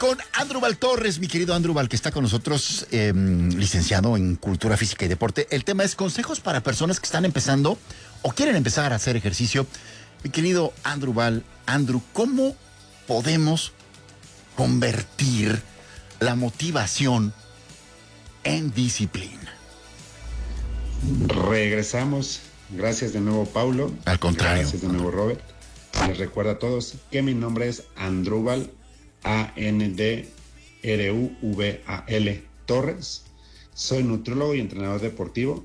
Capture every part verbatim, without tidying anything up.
con Andrúbal Torres, mi querido Andrúbal, que está con nosotros, eh, licenciado en Cultura Física y Deporte. El tema es consejos para personas que están empezando o quieren empezar a hacer ejercicio. Mi querido Andrúbal, Andrew, ¿cómo podemos convertir la motivación en disciplina? Regresamos. Gracias de nuevo, Paulo. Al contrario. Gracias de nuevo, Robert. Les recuerdo a todos que mi nombre es Andrúbal, A N D R U V A L Torres. Soy nutriólogo y entrenador deportivo,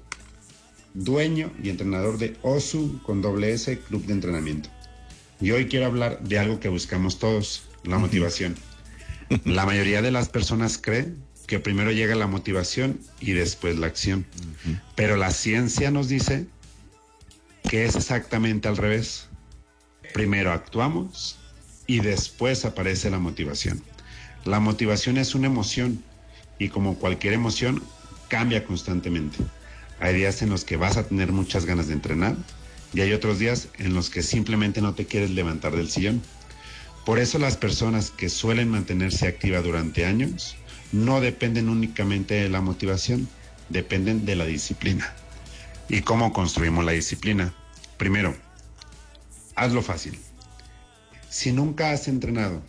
dueño y entrenador de O S U con doble S, Club de Entrenamiento. Y hoy quiero hablar de algo que buscamos todos, la motivación. La mayoría de las personas creen que primero llega la motivación y después la acción. Uh-huh. Pero la ciencia nos dice que es exactamente al revés. Primero actuamos y después aparece la motivación. La motivación es una emoción y como cualquier emoción cambia constantemente. Hay días en los que vas a tener muchas ganas de entrenar y hay otros días en los que simplemente no te quieres levantar del sillón. Por eso las personas que suelen mantenerse activas durante años no dependen únicamente de la motivación, dependen de la disciplina. ¿Y cómo construimos la disciplina? Primero, hazlo fácil. Si nunca has entrenado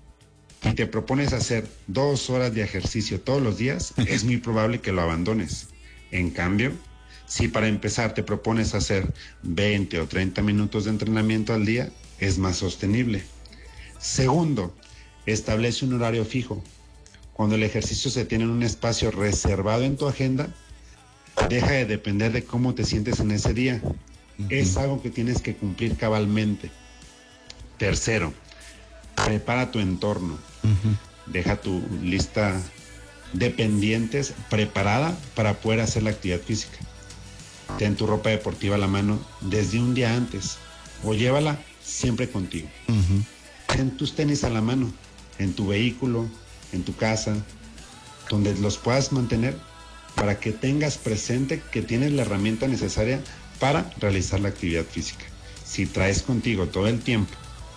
y te propones hacer dos horas de ejercicio todos los días, es muy probable que lo abandones. En cambio, si para empezar te propones hacer veinte o treinta minutos de entrenamiento al día, es más sostenible. Segundo, establece un horario fijo. Cuando el ejercicio se tiene en un espacio reservado en tu agenda, deja de depender de cómo te sientes en ese día. Uh-huh. Es algo que tienes que cumplir cabalmente. Tercero, prepara tu entorno. Uh-huh. Deja tu lista de pendientes preparada para poder hacer la actividad física. Ten tu ropa deportiva a la mano desde un día antes o llévala siempre contigo. Uh-huh. Ten tus tenis a la mano, en tu vehículo, en tu casa, donde los puedas mantener para que tengas presente que tienes la herramienta necesaria para realizar la actividad física. Si traes contigo todo el tiempo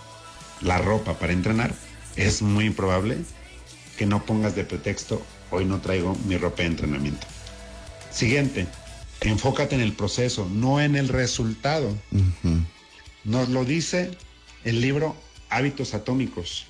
la ropa para entrenar, es muy improbable que no pongas de pretexto, hoy no traigo mi ropa de entrenamiento. Siguiente, enfócate en el proceso, no en el resultado. Uh-huh. Nos lo dice el libro Hábitos Atómicos.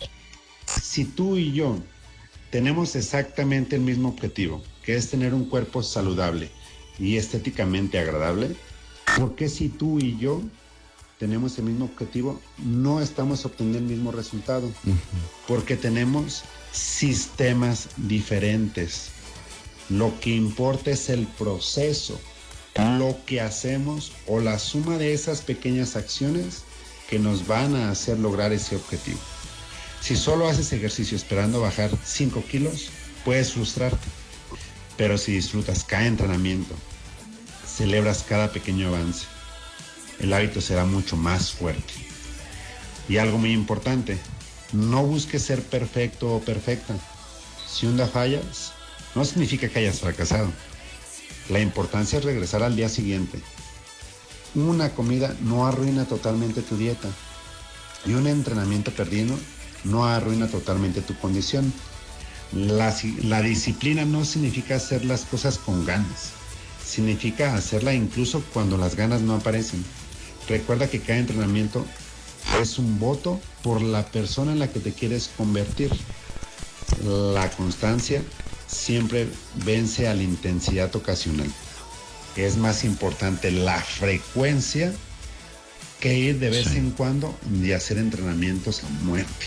Si tú y yo tenemos exactamente el mismo objetivo, que es tener un cuerpo saludable y estéticamente agradable, ¿por qué si tú y yo tenemos el mismo objetivo, no estamos obteniendo el mismo resultado? Uh-huh. Porque tenemos sistemas diferentes. Lo que importa es el proceso, lo que hacemos o la suma de esas pequeñas acciones que nos van a hacer lograr ese objetivo. Si solo haces ejercicio esperando bajar cinco kilos, puedes frustrarte. Pero si disfrutas cada entrenamiento, celebras cada pequeño avance, el hábito será mucho más fuerte. Y algo muy importante, no busques ser perfecto o perfecta. Si un día fallas, no significa que hayas fracasado. La importancia es regresar al día siguiente. Una comida no arruina totalmente tu dieta y un entrenamiento perdido no arruina totalmente tu condición. La, la disciplina no significa hacer las cosas con ganas, significa hacerla incluso cuando las ganas no aparecen. Recuerda que cada entrenamiento es un voto por la persona en la que te quieres convertir. La constancia siempre vence a la intensidad ocasional. Es más importante la frecuencia que ir de vez sí. en cuando y hacer entrenamientos a muerte.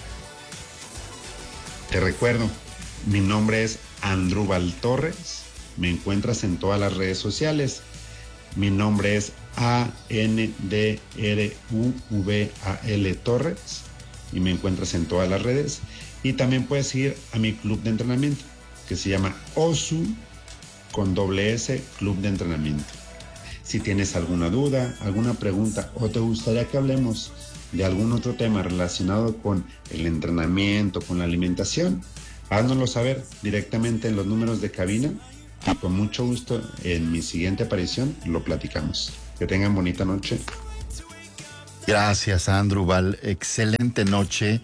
Te recuerdo, mi nombre es Andrúbal Torres, me encuentras en todas las redes sociales. Mi nombre es A N D R U V A L Torres y me encuentras en todas las redes. Y también puedes ir a mi club de entrenamiento que se llama O S U con doble S, Club de Entrenamiento. Si tienes alguna duda, alguna pregunta o te gustaría que hablemos de algún otro tema relacionado con el entrenamiento, con la alimentación, háznoslo saber directamente en los números de cabina y con mucho gusto en mi siguiente aparición lo platicamos. Que tengan bonita noche. Gracias, Andrúbal. Excelente noche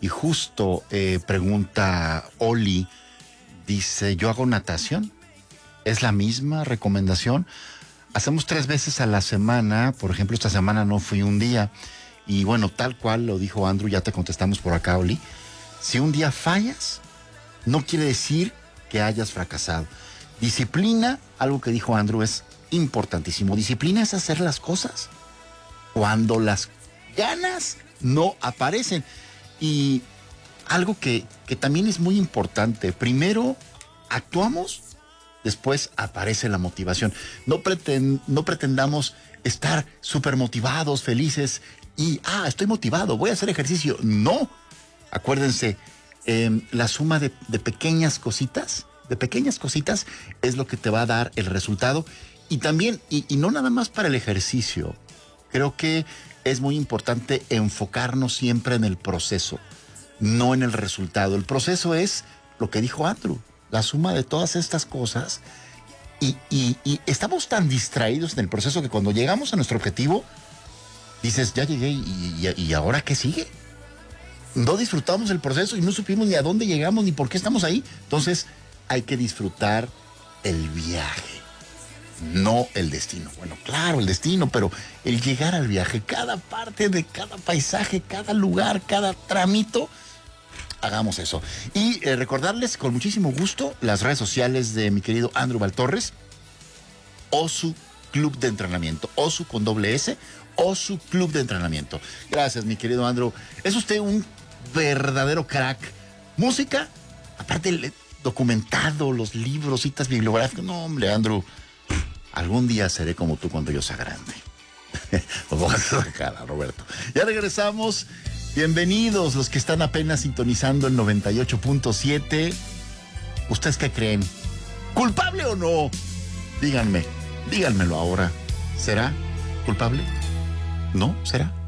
Y justo eh, pregunta Oli, dice, yo hago natación. ¿Es la misma recomendación? Hacemos tres veces a la semana. Por ejemplo, esta semana no fui un día. Y bueno, tal cual lo dijo Andrew, ya te contestamos por acá, Oli. Si un día fallas, no quiere decir que hayas fracasado. Disciplina, algo que dijo Andrew, es importantísimo. Disciplina es hacer las cosas cuando las ganas no aparecen. Y algo que, que también es muy importante. Primero actuamos, después aparece la motivación. No, pretend, no pretendamos estar súper motivados, felices y, ah, estoy motivado, voy a hacer ejercicio. No. Acuérdense, eh, la suma de, de pequeñas cositas, de pequeñas cositas es lo que te va a dar el resultado. Y también, y, y no nada más para el ejercicio, creo que es muy importante enfocarnos siempre en el proceso, no en el resultado. El proceso es lo que dijo Andrew, la suma de todas estas cosas. Y, y, y estamos tan distraídos en el proceso que cuando llegamos a nuestro objetivo, dices, ya llegué, y, y, y ¿ahora qué sigue? No disfrutamos el proceso y no supimos ni a dónde llegamos ni por qué estamos ahí. Entonces hay que disfrutar el viaje, no el destino. Bueno, claro, el destino, pero el llegar al viaje, cada parte de cada paisaje, cada lugar, cada tramito, hagamos eso. Y eh, recordarles con muchísimo gusto las redes sociales de mi querido Andrew Valtorres, Osu Club de Entrenamiento, Osu con doble S, Osu Club de Entrenamiento. Gracias, mi querido Andrew. Es usted un verdadero crack. Música, aparte el documentado, los libros, citas bibliográficas. No, hombre, Andrew, algún día seré como tú cuando yo sea grande. Nos vamos a sacar a Roberto. Ya regresamos. Bienvenidos los que están apenas sintonizando el noventa y ocho punto siete. ¿Ustedes qué creen? ¿Culpable o no? Díganme, díganmelo ahora. ¿Será culpable? ¿No? ¿Será?